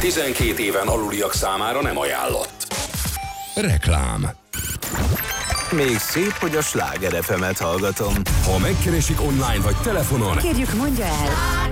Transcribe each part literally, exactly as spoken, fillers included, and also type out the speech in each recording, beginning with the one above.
tizenkét éven aluliak számára nem ajánlott. Reklám. Még szép, hogy a Sláger ef emet hallgatom. Ha megkeresik online vagy telefonon, kérjük, mondja el.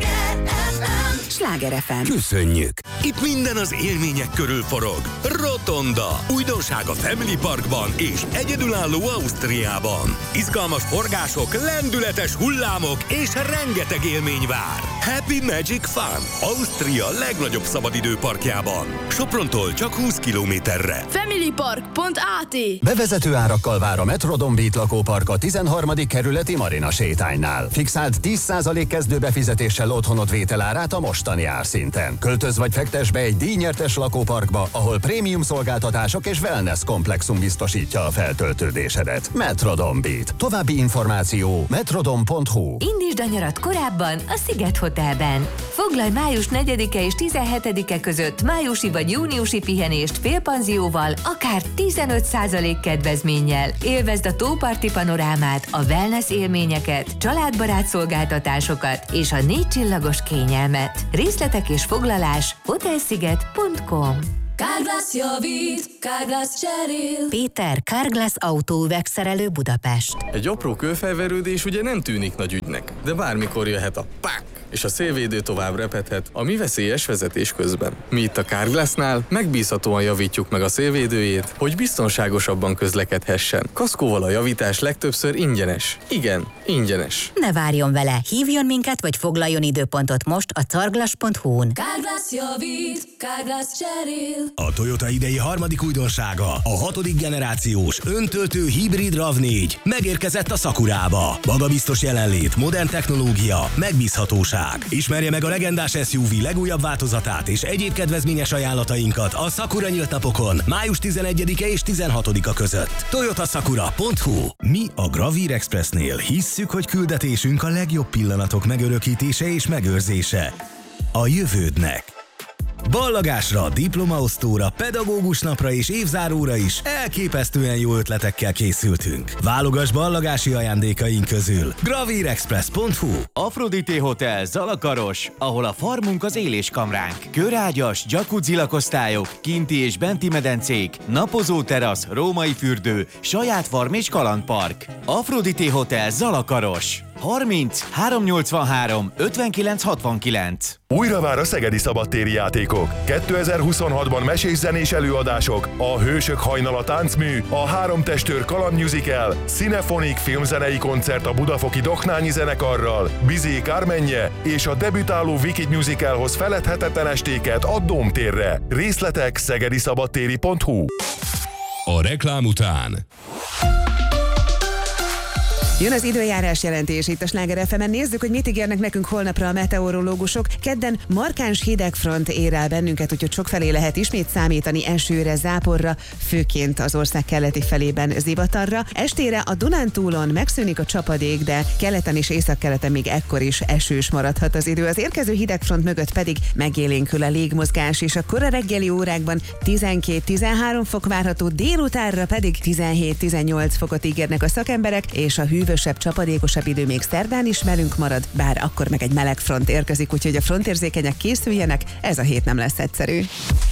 Sláger ef em. Köszönjük! Itt minden az élmények körül forog. Rotonda. Újdonság a Family Parkban és egyedülálló Ausztriában. Izgalmas forgások, lendületes hullámok és rengeteg élmény vár. Happy Magic Fun. Ausztria legnagyobb szabadidőparkjában. Soprontól csak húsz kilométerre. familypark pont á té. Bevezető árakkal vár a Metrodon Beat lakópark a tizenharmadik kerületi Marina sétánynál. Fixált tíz százalék kezdőbefizetéssel otthonod vételárát a mostani árszinten. Költöz vagy fektes be egy díjnyertes lakóparkba, ahol prémium szolgáltatások és wellness komplexum biztosítja a feltöltődésedet. Metrodon Beat. További információ metrodon pont hu. Indítsd a nyarat korábban a Sziget Hotelben. Foglalj május negyedike és tizenhetedike között májusi vagy júniusi pihenést félpanzióval, akár tizenöt százalék kedvezménnyel. Élvezd a tóparti panorámát, a wellness élményeket, családbarát szolgáltatásokat és a négy csillagos kényelmet. Részletek és foglalás hotelsziget pont com. Carglass javít, Carglass cserél. Péter, Carglass autóüvegszerelő Budapest. Egy apró kőfelverődés ugye nem tűnik nagy ügynek, de bármikor jöhet a pák, és a szélvédő tovább repedhet, ami veszélyes vezetés közben. Mi itt a Carglassnál megbízhatóan javítjuk meg a szélvédőjét, hogy biztonságosabban közlekedhessen. Kaszkóval a javítás legtöbbször ingyenes. Igen, ingyenes. Ne várjon vele, hívjon minket, vagy foglaljon időpontot most a carglass pont hu-n. Carglass javít, Carglass cserél. A Toyota idei harmadik újdonsága, a hatodik generációs öntöltő hibrid ráv négy megérkezett a Sakurába. Magabiztos jelenlét, modern technológia, megbízhatóság. Ismerje meg a legendás es u vé legújabb változatát és egyéb kedvezményes ajánlatainkat a Sakura nyílt napokon május tizenegyedike és tizenhatodika között. toyota sakura pont hu. Mi a Gravir Expressnél hisszük, hogy küldetésünk a legjobb pillanatok megörökítése és megőrzése a jövődnek. Ballagásra, diplomaosztóra, pedagógus napra és évzáróra is elképesztően jó ötletekkel készültünk. Válogass ballagási ajándékaink közül. gravir express pont hu. Aphrodite Hotel Zalakaros, ahol a farmunk az éléskamránk. Körágyas, jacuzzi lakosztályok, kinti és benti medencék, napozó terasz, római fürdő, saját farm és kalandpark. Aphrodite Hotel Zalakaros. harminc háromszáznyolcvanhárom ötvenkilenc hatvankilenc. Újra vár a szegedi szabadtéri játékok. kétezer-huszonhatban mesés zenés előadások, a Hősök hajnala táncmű, a Három testőr kalandmusical, Cinefonik filmzenei koncert a budafoki Doknányi zenekarral, Bizé Kármenje és a debütáló Wicked musicalhoz feledhetetlen estéket a Dómtérre. Részletek szegedi szabadtéri pont hu. A reklám után jön az időjárás jelentés itt a Sláger ef emen. Nézzük, hogy mit ígérnek nekünk holnapra a meteorológusok. Kedden markáns hidegfront ér el bennünket, úgyhogy sokfelé lehet ismét számítani esőre, záporra, főként az ország keleti felében zivatarra. Estére a Dunántúlon megszűnik a csapadék, de keleten és északkeleten még ekkor is esős maradhat az idő. Az érkező hidegfront mögött pedig megélénkül a légmozgás, és a kora reggeli órákban tizenkét-tizenhárom fok várható, délutánra pedig tizenhét-tizennyolc fokot ígérnek a szakemberek, és a hűvösebb, csapadékosabb idő még szerdán is velünk marad, bár akkor meg egy meleg front érkezik, úgyhogy a frontérzékenyek készüljenek, ez a hét nem lesz egyszerű.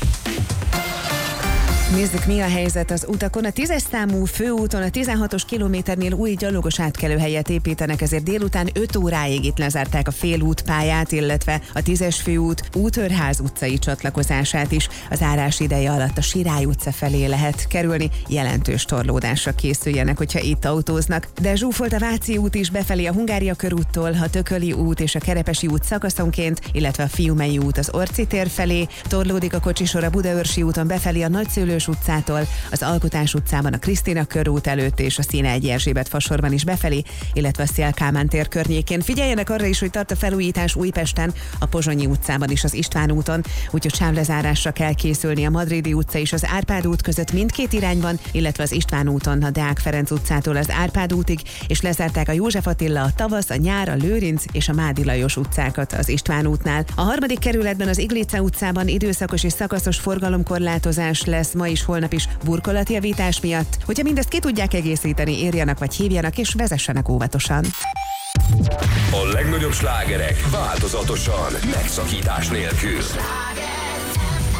Nézzük, mi a helyzet az utakon. A tízes számú főúton a tizenhatos kilométernél új gyalogos átkelőhelyet építenek, ezért délután öt óráig itt lezárták a félútpályát, illetve a tízes főút Útőrház utcai csatlakozását is. Az árás ideje alatt a Sirály utca felé lehet kerülni, jelentős torlódásra készüljenek, hogyha itt autóznak. De zsúfolt a Váci út is befelé a Hungária körúttól, a Tököli út és a Kerepesi út szakaszonként, illetve a Fiumei út az Orci tér felé. Torlódik a kocsisor a Budaörsi úton befelé a Nagyszőlős utcától, az Alkotás utcában a Krisztina körút előtt és a Színegy Erzsébet fasorban is befelé, illetve a Széll Kálmán tér környékén. Figyeljenek arra is, hogy tart a felújítás Újpesten, a Pozsonyi utcában is az István úton, úgyhogy sávlezárásra kell készülni a Madridi utca és az Árpád út között mindkét irányban, illetve az István úton a Deák Ferenc utcától az Árpád útig, és lezárták a József Attila, a Tavasz, a Nyár, a Lőrinc és a Mádi Lajos utcákat az István útnál. A harmadik kerületben az Iglice utcában időszakos és szakaszos forgalomkorlátozás lesz ma is, holnap is burkolatjavítás miatt. Hogyha mindezt ki tudják egészíteni, írjanak vagy hívjanak és vezessenek óvatosan. A legnagyobb slágerek változatosan, megszakítás nélkül.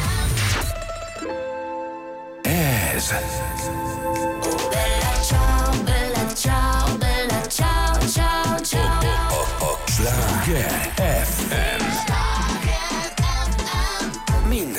ez. Bella ciao, bella ciao, bella ciao, ciao, ciao. Sláger ef em.